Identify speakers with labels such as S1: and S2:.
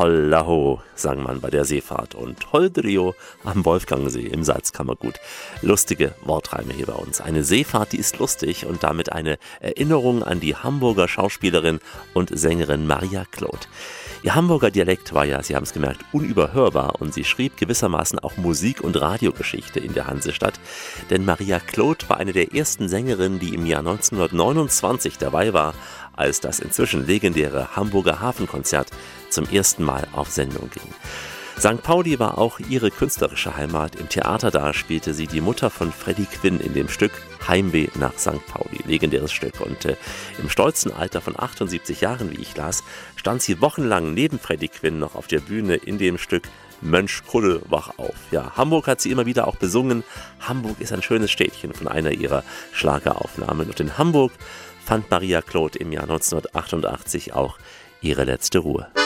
S1: Hollaho, sang man bei der Seefahrt und Holdrio am Wolfgangsee im Salzkammergut. Lustige Wortreime hier bei uns. Eine Seefahrt, die ist lustig und damit eine Erinnerung an die Hamburger Schauspielerin und Sängerin Maria Claude. Ihr Hamburger Dialekt war ja, Sie haben es gemerkt, unüberhörbar und sie schrieb gewissermaßen auch Musik- und Radiogeschichte in der Hansestadt. Denn Maria Claude war eine der ersten Sängerinnen, die im Jahr 1929 dabei war, als das inzwischen legendäre Hamburger Hafenkonzert zum ersten Mal auf Sendung ging. St. Pauli war auch ihre künstlerische Heimat. Im Theater da spielte sie die Mutter von Freddie Quinn in dem Stück Heimweh nach St. Pauli. Legendäres Stück. Und im stolzen Alter von 78 Jahren, wie ich las, stand sie wochenlang neben Freddie Quinn noch auf der Bühne in dem Stück Mönch Kuddel, wach auf. Ja, Hamburg hat sie immer wieder auch besungen. Hamburg ist ein schönes Städtchen von einer ihrer Schlageraufnahmen. Und in Hamburg fand Maria Claude im Jahr 1988 auch ihre letzte Ruhe.